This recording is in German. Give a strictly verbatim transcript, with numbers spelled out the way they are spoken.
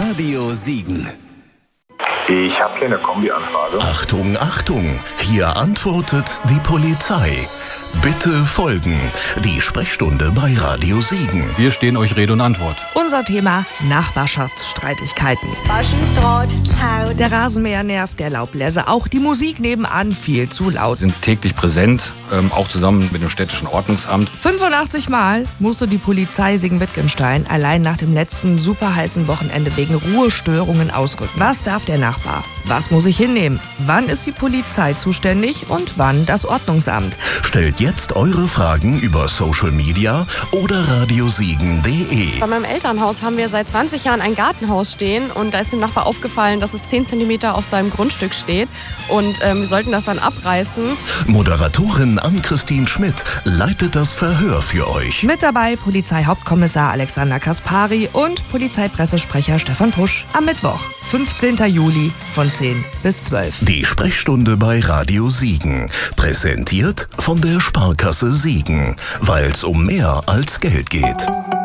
Radio Siegen. Ich habe hier eine Kombi-Anfrage. Achtung, Achtung, hier antwortet die Polizei. Bitte folgen. Die Sprechstunde bei Radio Siegen. Wir stehen euch Rede und Antwort. Unser Thema: Nachbarschaftsstreitigkeiten. Der Rasenmäher nervt, der Laubbläser auch, die Musik nebenan viel zu laut. Wir sind täglich präsent, ähm, auch zusammen mit dem städtischen Ordnungsamt. fünfundachtzig Mal musste die Polizei Siegen-Wittgenstein allein nach dem letzten superheißen Wochenende wegen Ruhestörungen ausrücken. Was darf der Nachbar? Was muss ich hinnehmen? Wann ist die Polizei zuständig und wann das Ordnungsamt? Stellt jetzt eure Fragen über Social Media oder radiosiegen punkt de. Bei meinem Elternhaus haben wir seit zwanzig Jahren ein Gartenhaus stehen und da ist dem Nachbar aufgefallen, dass es zehn Zentimeter auf seinem Grundstück steht und ähm, wir sollten das dann abreißen. Moderatorin Ann-Christine Schmidt leitet das Verhör für euch. Mit dabei Polizeihauptkommissar Alexander Kaspari und Polizeipressesprecher Stefan Pusch am Mittwoch, fünfzehnten Juli von zehn bis zwölf. Die Sprechstunde bei Radio Siegen, präsentiert von der Sparkasse Siegen, weil es um mehr als Geld geht.